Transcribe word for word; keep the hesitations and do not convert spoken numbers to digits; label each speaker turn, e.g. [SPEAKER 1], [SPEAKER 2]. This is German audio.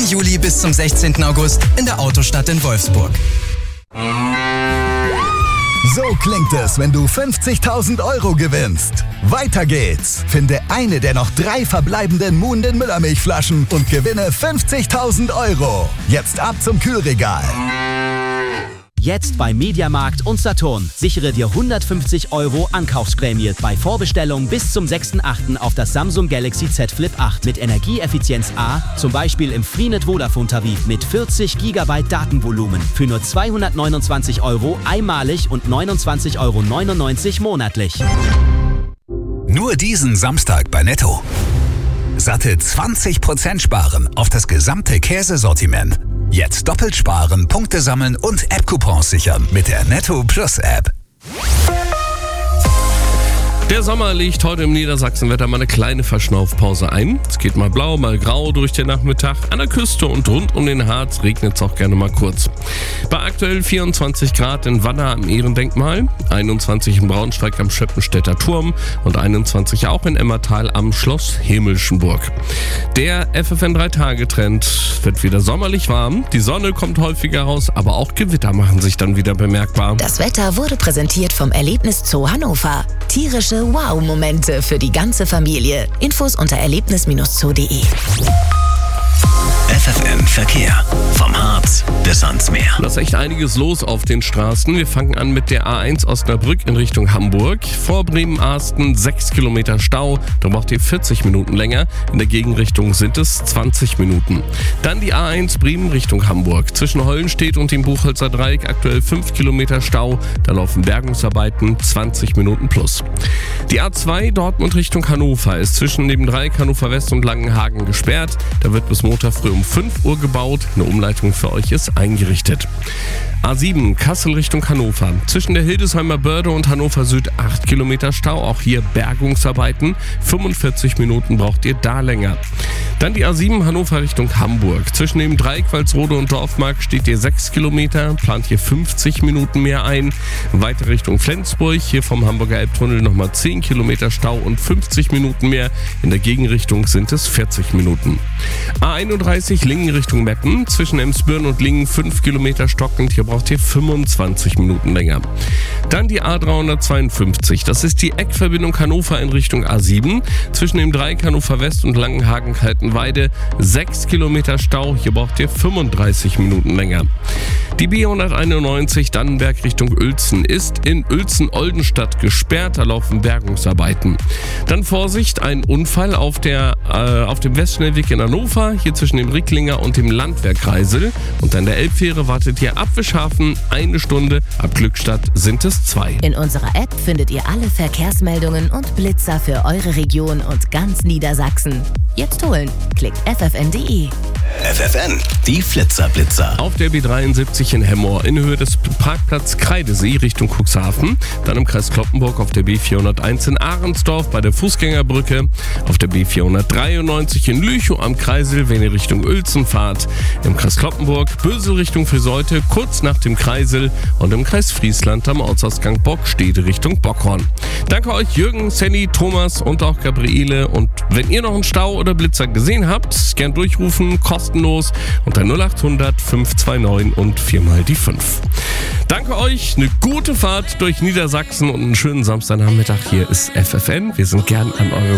[SPEAKER 1] Juli bis zum sechzehnten August in der Autostadt in Wolfsburg.
[SPEAKER 2] So klingt es, wenn du fünfzigtausend Euro gewinnst. Weiter geht's. Finde eine der noch drei verbleibenden Muhnden Müllermilchflaschen und gewinne fünfzigtausend Euro. Jetzt ab zum Kühlregal.
[SPEAKER 3] Jetzt bei Mediamarkt und Saturn. Sichere dir hundertfünfzig Euro Ankaufsprämie bei Vorbestellung bis zum sechsten achten auf das Samsung Galaxy Z Flip acht mit Energieeffizienz A, zum Beispiel im Freenet Vodafone Tarif mit vierzig Gigabyte Datenvolumen für nur zweihundertneunundzwanzig Euro einmalig und neunundzwanzig Euro neunundneunzig monatlich.
[SPEAKER 4] Nur diesen Samstag bei Netto. Satte zwanzig Prozent sparen auf das gesamte Käsesortiment. Jetzt doppelt sparen, Punkte sammeln und App-Coupons sichern mit der Netto Plus App.
[SPEAKER 5] Der Sommer legt heute im Niedersachsenwetter mal eine kleine Verschnaufpause ein. Es geht mal blau, mal grau durch den Nachmittag. An der Küste und rund um den Harz regnet es auch gerne mal kurz. Bei aktuell vierundzwanzig Grad in Wanner am Ehrendenkmal, einundzwanzig in Braunschweig am Schöppenstädter Turm und einundzwanzig auch in Emmertal am Schloss Himmelschenburg. Der F F N drei Tage Trend wird wieder sommerlich warm. Die Sonne kommt häufiger raus, aber auch Gewitter machen sich dann wieder bemerkbar.
[SPEAKER 6] Das Wetter wurde präsentiert vom Erlebniszoo Hannover. Tierische Wow-Momente für die ganze Familie. Infos unter erlebnis Bindestrich zoo punkt de.
[SPEAKER 4] F F N Verkehr. Vom Harz bis ans Meer.
[SPEAKER 5] Da ist echt einiges los auf den Straßen. Wir fangen an mit der A eins Osnabrück in Richtung Hamburg. Vor Bremen-Arsten sechs Kilometer Stau. Da braucht ihr vierzig Minuten länger. In der Gegenrichtung sind es zwanzig Minuten. Dann die A eins Bremen Richtung Hamburg. Zwischen Hollenstedt und dem Buchholzer Dreieck aktuell fünf Kilometer Stau. Da laufen Bergungsarbeiten zwanzig Minuten plus. Die A zwei Dortmund Richtung Hannover ist zwischen dem Dreieck Hannover West und Langenhagen gesperrt. Da wird bis Montag früh um fünf Uhr gebaut. Eine Umleitung für euch ist eingerichtet. A sieben Kassel Richtung Hannover. Zwischen der Hildesheimer Börde und Hannover Süd acht Kilometer Stau. Auch hier Bergungsarbeiten. fünfundvierzig Minuten braucht ihr da länger. Dann die A sieben Hannover Richtung Hamburg. Zwischen dem Dreieck Walsrode und Dorfmark steht ihr sechs Kilometer. Plant hier fünfzig Minuten mehr ein. Weiter Richtung Flensburg. Hier vom Hamburger Elbtunnel nochmal zehn Kilometer Stau und fünfzig Minuten mehr. In der Gegenrichtung sind es vierzig Minuten. A einunddreißig Lingen Richtung Meppen. Zwischen Emsbürn und Lingen fünf Kilometer stockend. Hier braucht ihr fünfundzwanzig Minuten länger. Dann die A dreihundertzweiundfünfzig. Das ist die Eckverbindung Hannover in Richtung A sieben. Zwischen dem Dreieck Hannover West und Langenhagen-Kaltenweide sechs Kilometer Stau. Hier braucht ihr fünfunddreißig Minuten länger. Die B hunderteinundneunzig Dannenberg Richtung Uelzen ist in Uelzen-Oldenstadt gesperrt. Da laufen Bergungsarbeiten. Dann Vorsicht, ein Unfall auf, der, äh, auf dem Westschnellweg in Hannover. Hier zwischen dem Ricklinger und dem Landwehrkreisel. Und an der Elbfähre wartet hier ab Wischhafen eine Stunde. Ab Glückstadt sind es zwei.
[SPEAKER 6] In unserer App findet ihr alle Verkehrsmeldungen und Blitzer für eure Region und ganz Niedersachsen. Jetzt holen. Klickt f f n punkt de.
[SPEAKER 4] F F N, die Flitzer-Blitzer.
[SPEAKER 5] Auf der B dreiundsiebzig in Hemmoor in Höhe des Parkplatz Kreidesee Richtung Cuxhaven. Dann im Kreis Cloppenburg auf der B vierhunderteins in Ahrensdorf bei der Fußgängerbrücke. Auf der B vierhundertdreiundneunzig in Lüchow am Kreisel, wenn ihr Richtung Uelzen fahrt. Im Kreis Cloppenburg, Bösel Richtung Friseute, kurz nach dem Kreisel. Und im Kreis Friesland am Ortsausgang Bockstede Richtung Bockhorn. Danke euch Jürgen, Sandy, Thomas und auch Gabriele. Und wenn ihr noch einen Stau oder Blitzer gesehen habt, gern durchrufen, kostenlos unter null acht hundert fünf zwei neun und viermal die fünf. Danke euch, eine gute Fahrt durch Niedersachsen und einen schönen Samstagnachmittag. Hier ist F F N. Wir sind gern an eurer